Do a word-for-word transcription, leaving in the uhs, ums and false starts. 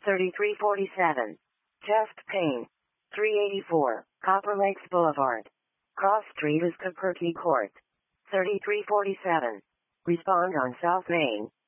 thirty-three forty-seven. Chest pain. three eighty-four. Copper Lakes Boulevard. Cross Street is Capertee Court. thirty-three forty-seven. Respond on South Main.